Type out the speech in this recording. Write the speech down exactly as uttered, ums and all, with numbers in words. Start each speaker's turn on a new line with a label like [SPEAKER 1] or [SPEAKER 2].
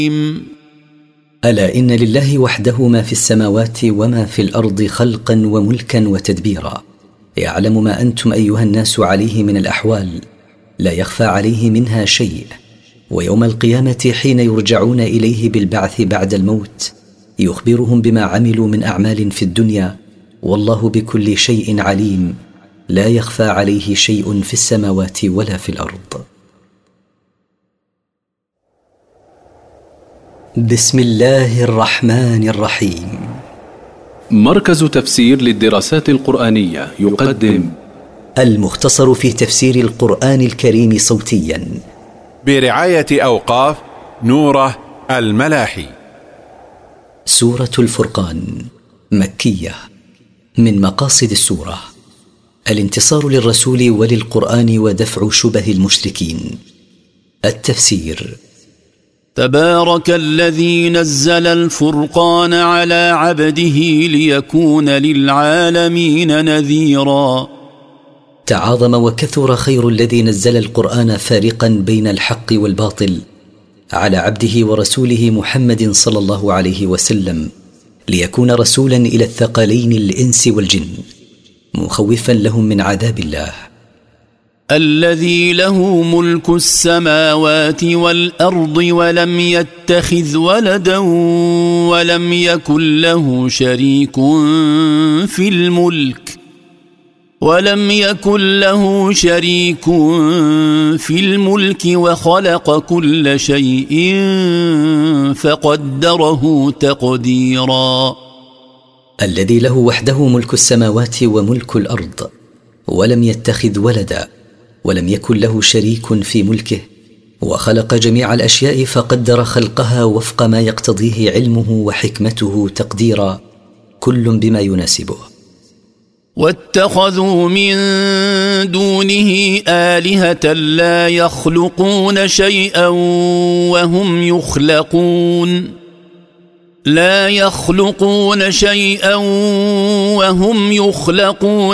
[SPEAKER 1] ألا إن لله وحده ما في السماوات وما في الأرض خلقا وملكا وتدبيرا، يعلم ما أنتم أيها الناس عليه من الأحوال، لا يخفى عليه منها شيء. ويوم القيامة حين يرجعون إليه بالبعث بعد الموت يخبرهم بما عملوا من أعمال في الدنيا، والله بكل شيء عليم، لا يخفى عليه شيء في السماوات ولا في الأرض. بسم الله الرحمن الرحيم.
[SPEAKER 2] مركز تفسير للدراسات القرآنية يقدم
[SPEAKER 1] المختصر في تفسير القرآن الكريم صوتيا
[SPEAKER 3] برعاية أوقاف نوره الملاحي.
[SPEAKER 1] سورة الفرقان مكية. من مقاصد السورة الانتصار للرسول وللقرآن ودفع شبه المشركين. التفسير:
[SPEAKER 4] تبارك الذي نزل الفرقان على عبده ليكون للعالمين نذيرا.
[SPEAKER 1] تعاظم وكثر خير الذي نزل القرآن فارقا بين الحق والباطل على عبده ورسوله محمد صلى الله عليه وسلم، ليكون رسولا إلى الثقلين الإنس والجن، مخوفا لهم من عذاب الله.
[SPEAKER 4] الذي له ملك السماوات والأرض ولم يتخذ ولدا ولم يكن له شريك في الملك ولم يكن له شريك في الملك وخلق كل شيء فقدره تقديرا.
[SPEAKER 1] الذي له وحده ملك السماوات وملك الأرض ولم يتخذ ولدا ولم يكن له شريك في ملكه، وخلق جميع الأشياء فقدر خلقها وفق ما يقتضيه علمه وحكمته تقديرا، كل بما يناسبه.
[SPEAKER 4] واتخذوا من دونه آلهة لا يخلقون شيئا وهم يخلقون لا يخلقون شيئا وهم يخلقون